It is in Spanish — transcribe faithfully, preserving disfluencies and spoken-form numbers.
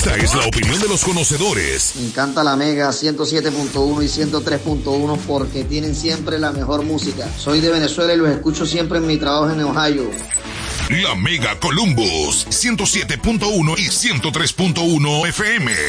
Esta es la opinión de los conocedores. Me encanta la Mega ciento siete punto uno y ciento tres punto uno porque tienen siempre la mejor música. Soy de Venezuela y los escucho siempre en mi trabajo en Ohio. La Mega Columbus ciento siete punto uno y ciento tres punto uno F M.